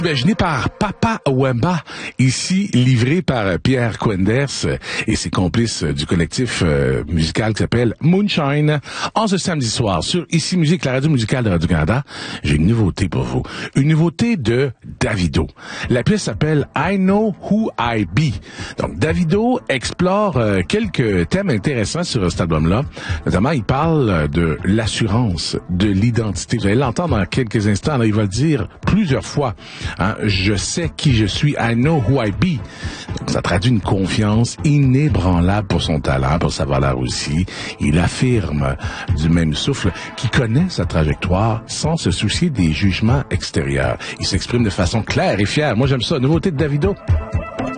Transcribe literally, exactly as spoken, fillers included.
Imaginé par Papa Wemba, ici livré par Pierre Quenders et ses complices du collectif euh, musical qui s'appelle Moonshine. En ce samedi soir, sur Ici Musique, la radio musicale de Radio-Canada, j'ai une nouveauté pour vous. Une nouveauté de Davido. La pièce s'appelle I Know Who I Be. Donc, Davido explore euh, quelques thèmes intéressants sur cet album-là. Notamment, il parle de l'assurance, de l'identité. Vous allez l'entendre dans quelques instants. Là, il va le dire plusieurs fois. Hein, je sais qui je suis, I know who I be. Donc, ça traduit une confiance inébranlable pour son talent, pour sa valeur aussi. Il affirme du même souffle qu'il connaît sa trajectoire sans se soucier des jugements extérieurs. Il s'exprime de façon claire et fière. Moi, j'aime ça. Nouveauté de Davido.